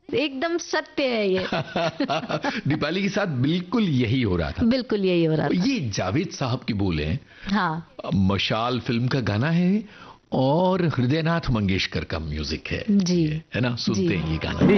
एकदम सत्य है ये। दीपाली के साथ बिल्कुल यही हो रहा था। बिल्कुल यही हो रहा था। ये जावेद साहब की बोल है। हाँ, मशाल फिल्म का गाना है और हृदयनाथ मंगेशकर का म्यूजिक है जी, है ना, सुनते जी। हैं ये गाना।